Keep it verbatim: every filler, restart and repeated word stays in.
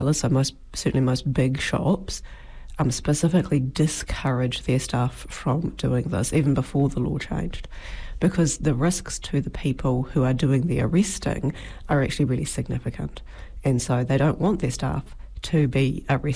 So most, certainly most big shops, um, specifically discourage their staff from doing this, even before the law changed, because the risks to the people who are doing the arresting are actually really significant. And so they don't want their staff to be arrested